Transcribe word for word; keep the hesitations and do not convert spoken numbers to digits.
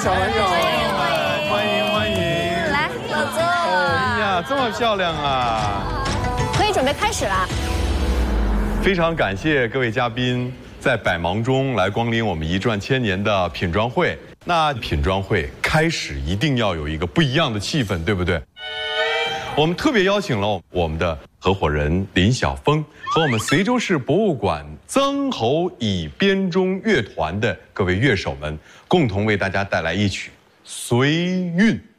手，挥手，欢迎欢迎， 来，老周。 哎呀，这么漂亮啊！ 可以准备开始了。 非常感谢各位嘉宾在百忙中来光临我们一转千年的品装会。那品装会开始一定要有一个不一样的气氛，对不对？我们特别邀请了我们的合伙人林晓峰和我们随州市博物馆曾侯乙编钟乐团的各位乐手们，共同为大家带来一曲《随韵》。